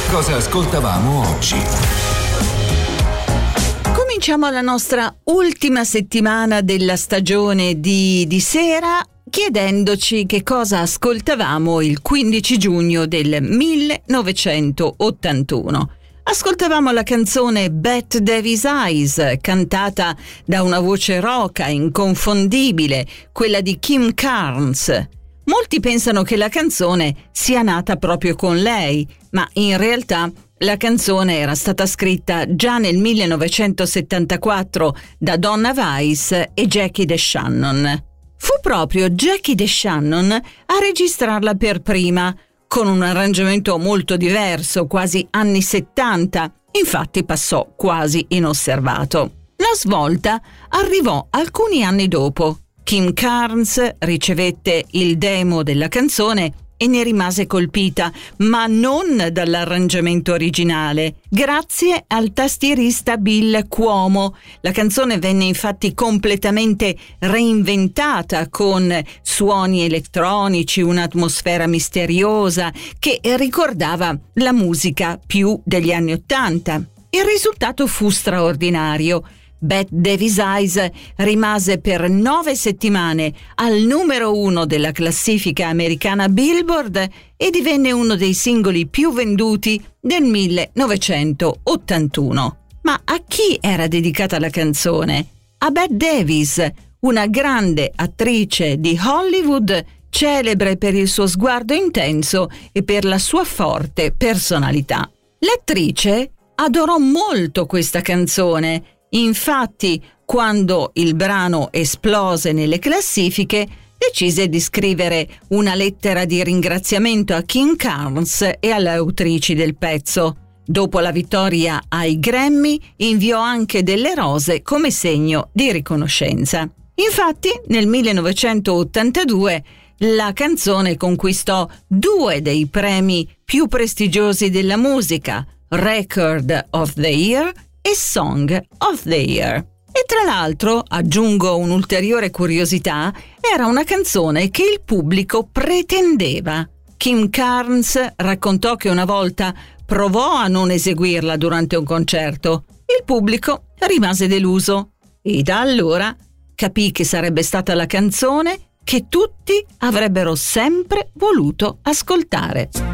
Cosa ascoltavamo oggi? Cominciamo la nostra ultima settimana della stagione di sera chiedendoci che cosa ascoltavamo il 15 giugno del 1981. Ascoltavamo la canzone Bette Davis Eyes, cantata da una voce roca inconfondibile, quella di Kim Carnes. Molti pensano che la canzone sia nata proprio con lei, ma in realtà la canzone era stata scritta già nel 1974 da Donna Weiss e Jackie DeShannon. Fu proprio Jackie DeShannon a registrarla per prima, con un arrangiamento molto diverso, quasi anni 70, infatti passò quasi inosservato. La svolta arrivò alcuni anni dopo. Kim Carnes ricevette il demo della canzone e ne rimase colpita, ma non dall'arrangiamento originale, grazie al tastierista Bill Cuomo. La canzone venne infatti completamente reinventata con suoni elettronici, un'atmosfera misteriosa che ricordava la musica più degli anni '80. Il risultato fu straordinario. Bette Davis Eyes rimase per 9 settimane al numero 1 della classifica americana Billboard e divenne uno dei singoli più venduti del 1981. Ma a chi era dedicata la canzone? A Bette Davis, una grande attrice di Hollywood, celebre per il suo sguardo intenso e per la sua forte personalità. L'attrice adorò molto questa canzone. Infatti, quando il brano esplose nelle classifiche, decise di scrivere una lettera di ringraziamento a Kim Carnes e alle autrici del pezzo. Dopo la vittoria ai Grammy, inviò anche delle rose come segno di riconoscenza. Infatti, nel 1982, la canzone conquistò 2 dei premi più prestigiosi della musica, Record of the Year e Song of the Year. E tra l'altro, aggiungo un'ulteriore curiosità, era una canzone che il pubblico pretendeva. Kim Carnes raccontò che una volta provò a non eseguirla durante un concerto. Il pubblico rimase deluso e da allora capì che sarebbe stata la canzone che tutti avrebbero sempre voluto ascoltare.